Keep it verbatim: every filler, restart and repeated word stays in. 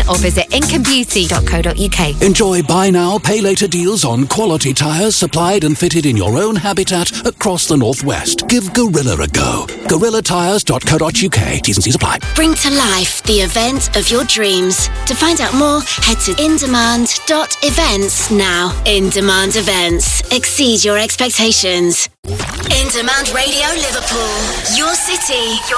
or visit income beauty dot co dot uk. Enjoy buy now, pay later deals on quality tyres supplied and fitted in your own habitat across the Northwest. Give Gorilla a go. gorilla tyres dot co dot uk. T's and C's apply. Bring to life the event of your dreams. To find out more, head to in demand dot events now. In Demand Events. Exceed your expectations. In Demand Radio Liverpool. Your city. Your